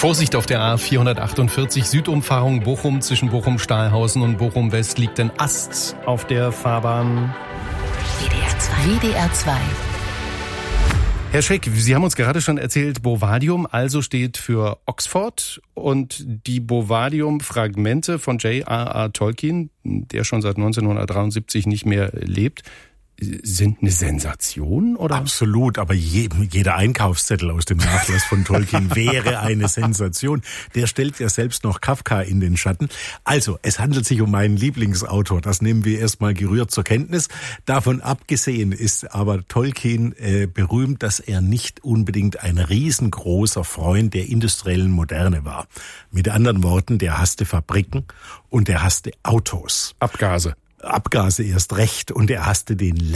Vorsicht auf der A448 Südumfahrung Bochum. Zwischen Bochum-Stahlhausen und Bochum-West liegt ein Ast auf der Fahrbahn. WDR 2. Herr Schreck, Sie haben uns gerade schon erzählt, Bovadium also steht für Oxford und die Bovadium-Fragmente von J.R.R. Tolkien, der schon seit 1973 nicht mehr lebt, sind eine Sensation, oder? Absolut, aber jeder Einkaufszettel aus dem Nachlass von Tolkien wäre eine Sensation. Der stellt ja selbst noch Kafka in den Schatten. Also, es handelt sich um meinen Lieblingsautor. Das nehmen wir erstmal gerührt zur Kenntnis. Davon abgesehen ist aber Tolkien berühmt, dass er nicht unbedingt ein riesengroßer Freund der industriellen Moderne war. Mit anderen Worten, der hasste Fabriken und der hasste Autos. Abgase erst recht und er hasste den